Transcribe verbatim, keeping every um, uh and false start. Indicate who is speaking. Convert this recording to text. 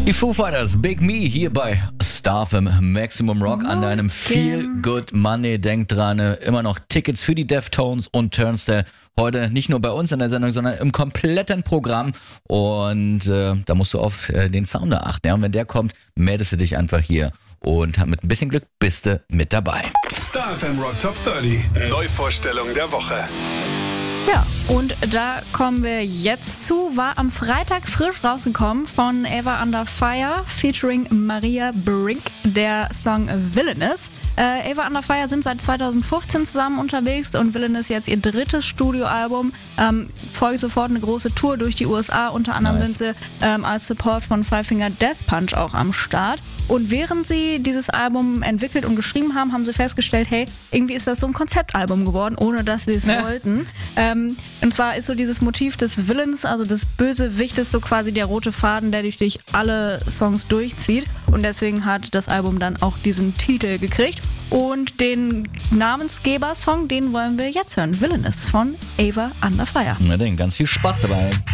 Speaker 1: Die Foo Fighters, Big Me hier bei Star F M Maximum Rock an deinem Feel Good Monday. Denkt dran, immer noch Tickets für die Deftones und Turnstile. Heute nicht nur bei uns in der Sendung, sondern im kompletten Programm. Und äh, da musst du auf äh, den Sounder achten. Ja? Und wenn der kommt, meldest du dich einfach hier. Und mit ein bisschen Glück bist du mit dabei.
Speaker 2: Star F M Rock Top dreißig. Neuvorstellung der Woche.
Speaker 3: Ja, und da kommen wir jetzt zu. War am Freitag frisch rausgekommen von Ava Under Fire featuring Maria Brink, der Song Villainous. Äh, Ava Under Fire sind seit zweitausendfünfzehn zusammen unterwegs und Villainous jetzt ihr drittes Studioalbum. Ähm, folgt sofort eine große Tour durch die U S A. Unter anderem
Speaker 1: Nice.
Speaker 3: sind sie ähm, als Support von Five Finger Death Punch auch am Start. Und während sie dieses Album entwickelt und geschrieben haben, haben sie festgestellt, hey, irgendwie ist das so ein Konzeptalbum geworden, ohne dass sie es
Speaker 1: Ja.
Speaker 3: wollten. Ähm, und zwar ist so dieses Motiv des Villains, also des Bösewichtes, so quasi der rote Faden, der durch, durch alle Songs durchzieht. Und deswegen hat das Album dann auch diesen Titel gekriegt. Und den Namensgeber-Song, den wollen wir jetzt hören. Villainous von Ava Under Fire.
Speaker 1: Na dann, ganz viel Spaß dabei.